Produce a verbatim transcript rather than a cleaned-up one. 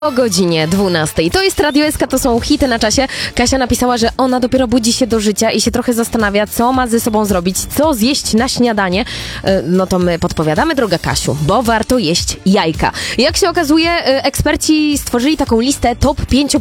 O godzinie dwunastej. To jest Radio S K, to są hity na czasie. Kasia napisała, że ona dopiero budzi się do życia i się trochę zastanawia, co ma ze sobą zrobić, co zjeść na śniadanie. No to my podpowiadamy, droga Kasiu, bo warto jeść jajka. Jak się okazuje, eksperci stworzyli taką listę top pięciu